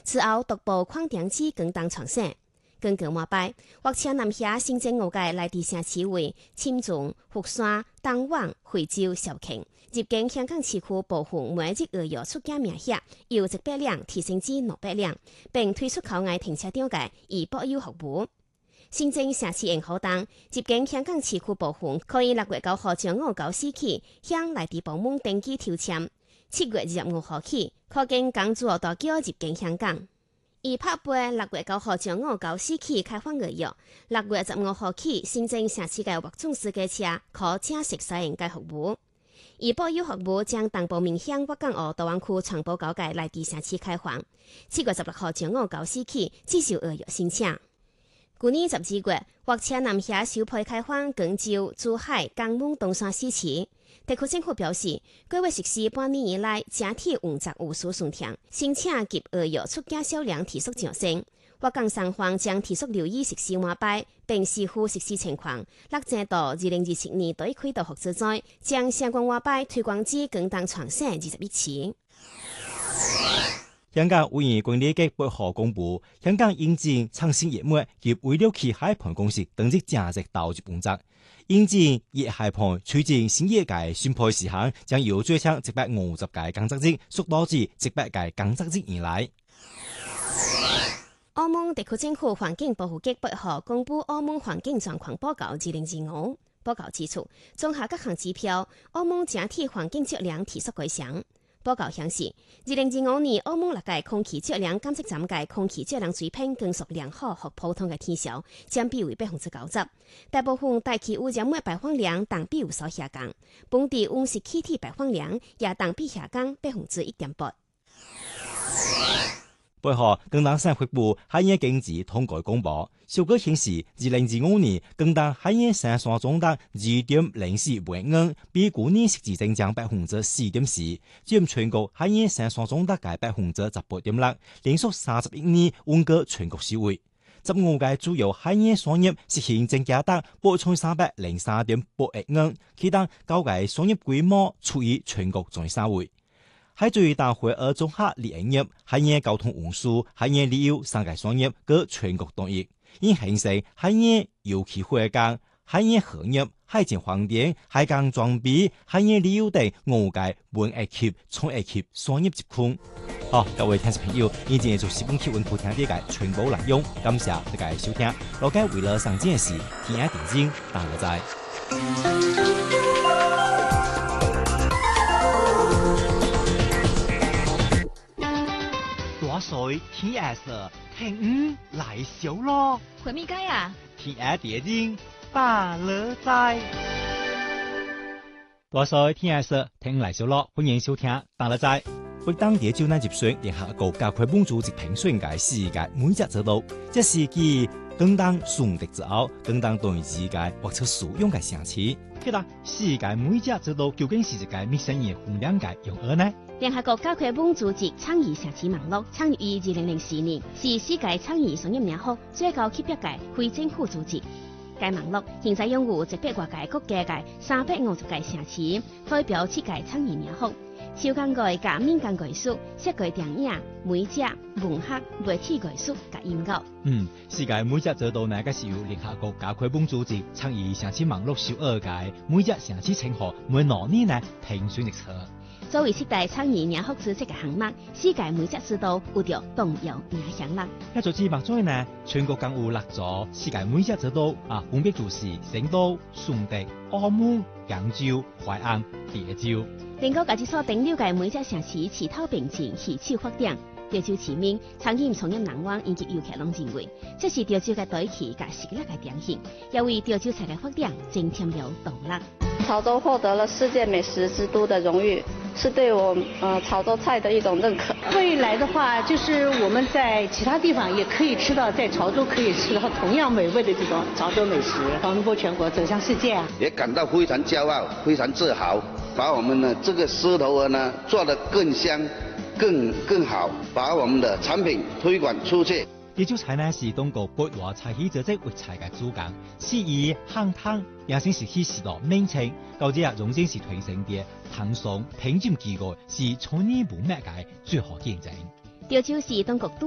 之后独步矿场至广东创省。根据末摆，或车南下新增5个内地城市为深圳、福山、东莞、惠州、肇庆。入境香港市区部分每日2月出境名额由100辆提升至600辆，并推出口外停车场嘅以保有服務。新增城市延好檔，入境香港市區部分可以6月9號從594起向內地部門登記抽籤，7月25號起可經港珠澳大橋入境香港。而拍背6月9號從594起開放2月，6月15號起新增城市嘅獲種私家車可正式使用該服務。而保有服務將同步面向粵港澳大灣區全部9個內地城市開放，7月16號從594起至少2月申請。去年12月，或車南下首批開放廣州、珠海、江門、東山4市。特區政府表示，計劃實施半年以來整體運作有所順暢，申請及2月出境銷量持續上升。粵港雙方將持續留意實施末擺，並視乎實施情況，落正到2027年對開到學之災，將相關末擺推廣至廣東全省21市。 香港委員管理局8號公布，香港引進創新業務及為了其海盤公司等級價值投入工作。引進業海盤推進新業界宣佈時限將由最長150個工作日縮短至100個工作日以內。 澳門地區政府環境保護局8號公布澳門環境狀況報告2025，報告指出，綜合各項指標，澳門整體環境質量持續改善。報告顯示，2025年澳門6個空氣質量監測站嘅空氣質量水平更屬良好或普通嘅天數，佔比為90%。大部分大氣污染物排放量同比有所下降，本地溫室氣體排放量也同比下降1.8%。 8號，廣東省發布海洋經濟統計公佈，數據顯示，2025年廣東海洋生產總值2.04萬元，比去年實際增長4.4%，佔全國海洋生產總值嘅18.6%，連續31年穩居全國首位。15個主要海洋產業實現淨價值8303.8億元，其中9個產業規模處於全國最3位。海水淡水而綜合離岸業、海洋交通運輸、海洋旅遊3個產業各全國第一，因形成海洋油氣化工、海洋荷業、海景飯店、海港裝備、海洋旅遊等5個文藝級、創業級產業集群。好，各位聽眾朋友，以前就本期文庫聽啲嘅全部內容，感謝大家收聽。老街為了上件事，天涯電影大個在。大水天涯色，聽來小咯。 回咪街啊？ 天涯電影大個在。大水天涯色，聽來小咯，歡迎收聽大個在。會當地就難接選聯合國教科文組織評選嘅世界每隻制度，這是繼廣東順德之後，廣東對世界獲出使用嘅城市。其實世界每隻制度究竟是一個乜嘢嘅分量嘅用法呢？ 聯合國教科文組織倡議城市網絡創立於2004年，是世界倡議商業聯合最高級別嘅非政府組織。該網絡現在擁有100多個國家嘅350個城市，代表7個倡議聯合。超工具甲民間藝術、設計電影、美食、文學、媒體藝術甲音樂。 世界每隻制度呢，個是由聯合國教科文組織倡議城市網絡首爾嘅每隻城市稱號每6年呢評選一次。 作為7大倡議聯合組織嘅項目，世界每隻制度有着重要影響力。 一組字幕中呢，全國共有6座世界每隻制度分別就是成都、順德、澳門、揚州、淮安、蝶州。 聯合國之所訂6個每隻城市齊頭並進、攜手發展。潮州市民、餐飲從業人員以及遊客攏認為，這是潮州嘅地氣甲實力嘅典型，也為潮州菜嘅發展增添了動力。 潮州獲得了世界美食之都的榮譽，是對我潮州菜的一種認可。 未來的話，就是我們在其他地方也可以吃到，在潮州可以吃到同樣美味的這種潮州美食，傳播全國，走向世界啊！ 也感到非常驕傲，非常自豪，把我們的這個獅頭鵝呢做得更香。更好，把我們的產品推廣出去。 潮州菜呢是中國8大菜系組織為菜嘅主幹，是以漢湯、也先是起時代名稱，到這榮景是推升嘅唐宋品鑑機構是從你不滅嘅最好見證。 潮州是中國